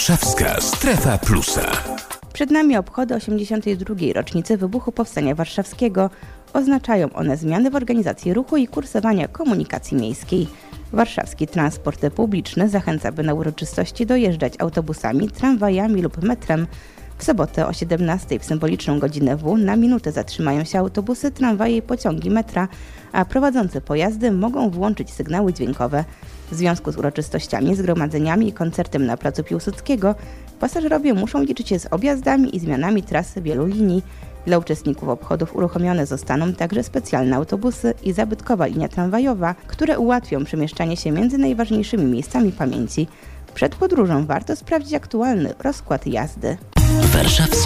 Warszawska Strefa Plusa. Przed nami obchody 82. rocznicy wybuchu Powstania Warszawskiego. Oznaczają one zmiany w organizacji ruchu i kursowania komunikacji miejskiej. Warszawski transport publiczny zachęca, by na uroczystości dojeżdżać autobusami, tramwajami lub metrem. W sobotę o 17 w symboliczną godzinę W na minutę zatrzymają się autobusy, tramwaje i pociągi metra, a prowadzące pojazdy mogą włączyć sygnały dźwiękowe. W związku z uroczystościami, zgromadzeniami i koncertem na placu Piłsudskiego pasażerowie muszą liczyć się z objazdami i zmianami trasy wielu linii. Dla uczestników obchodów uruchomione zostaną także specjalne autobusy i zabytkowa linia tramwajowa, które ułatwią przemieszczanie się między najważniejszymi miejscami pamięci. Przed podróżą warto sprawdzić aktualny rozkład jazdy.